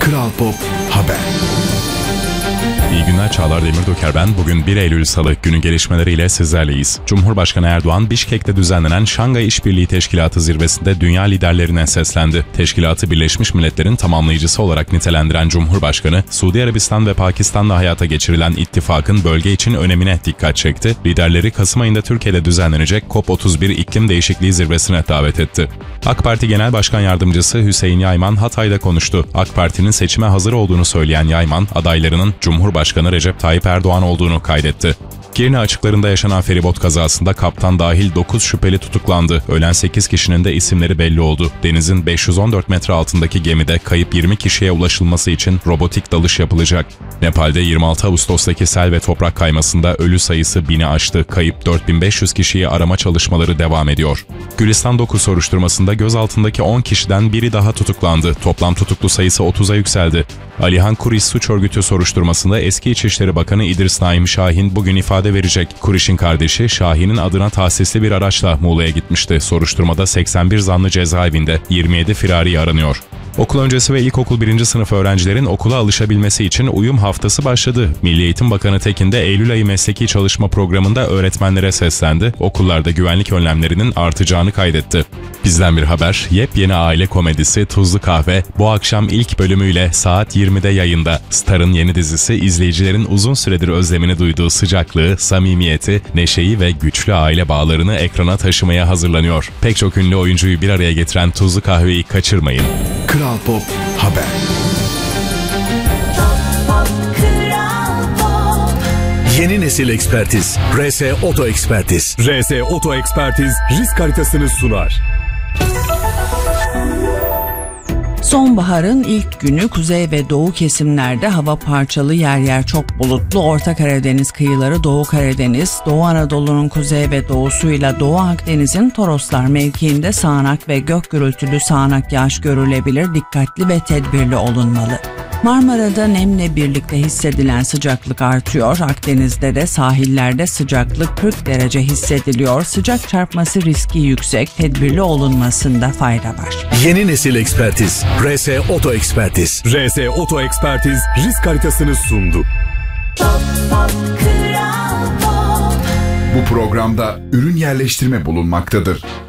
Kral Pop Haber. İyi günler, Çağlar Demirdöker ben. Bugün 1 Eylül Salı, günün gelişmeleriyle sizlerleyiz. Cumhurbaşkanı Erdoğan, Bişkek'te düzenlenen Şangay İşbirliği Teşkilatı zirvesinde dünya liderlerine seslendi. Teşkilatı Birleşmiş Milletler'in tamamlayıcısı olarak nitelendiren Cumhurbaşkanı, Suudi Arabistan ve Pakistan'la hayata geçirilen ittifakın bölge için önemine dikkat çekti. Liderleri Kasım ayında Türkiye'de düzenlenecek COP31 İklim Değişikliği Zirvesi'ne davet etti. AK Parti Genel Başkan Yardımcısı Hüseyin Yayman Hatay'da konuştu. AK Parti'nin seçime hazır olduğunu söyleyen Yayman, adaylarının Cumhurbaşkanı Recep Tayyip Erdoğan olduğunu kaydetti. Girne açıklarında yaşanan feribot kazasında kaptan dahil 9 şüpheli tutuklandı. Ölen 8 kişinin de isimleri belli oldu. Denizin 514 metre altındaki gemide kayıp 20 kişiye ulaşılması için robotik dalış yapılacak. Nepal'de 26 Ağustos'taki sel ve toprak kaymasında ölü sayısı 1000'i aştı. Kayıp 4500 kişiyi arama çalışmaları devam ediyor. Gülistan 9 soruşturmasında gözaltındaki 10 kişiden biri daha tutuklandı. Toplam tutuklu sayısı 30'a yükseldi. Alihan Kuriş suç örgütü soruşturmasında eski İçişleri Bakanı İdris Naim Şahin bugün ifade verecek. Kuriş'in kardeşi Şahin'in adına tahsisli bir araçla Muğla'ya gitmişti. Soruşturmada 81 zanlı cezaevinde, 27 firari aranıyor. Okul öncesi ve ilkokul 1. sınıf öğrencilerin okula alışabilmesi için uyum haftası başladı. Milli Eğitim Bakanı Tekin de Eylül ayı mesleki çalışma programında öğretmenlere seslendi. Okullarda güvenlik önlemlerinin artacağını kaydetti. Bizden bir haber, yepyeni aile komedisi Tuzlu Kahve bu akşam ilk bölümüyle saat 20'de yayında. Star'ın yeni dizisi izleyicilerin uzun süredir özlemini duyduğu sıcaklığı, samimiyeti, neşeyi ve güçlü aile bağlarını ekrana taşımaya hazırlanıyor. Pek çok ünlü oyuncuyu bir araya getiren Tuzlu Kahve'yi kaçırmayın. Kral Pop Haber. Yeni nesil ekspertiz. RS Oto Ekspertiz. RS Oto Ekspertiz risk haritasını sunar. Sonbaharın ilk günü kuzey ve doğu kesimlerde hava parçalı, yer yer çok bulutlu. Orta Karadeniz kıyıları, Doğu Karadeniz, Doğu Anadolu'nun kuzey ve doğusuyla Doğu Akdeniz'in Toroslar mevkiinde sağanak ve gök gürültülü sağanak yağış görülebilir. Dikkatli ve tedbirli olunmalı. Marmara'da nemle birlikte hissedilen sıcaklık artıyor. Akdeniz'de de sahillerde sıcaklık 40 derece hissediliyor. Sıcak çarpması riski yüksek. Tedbirli olunmasında fayda var. Yeni nesil ekspertiz. RS Oto Ekspertiz. RS Oto Ekspertiz risk haritasını sundu. Bu programda ürün yerleştirme bulunmaktadır.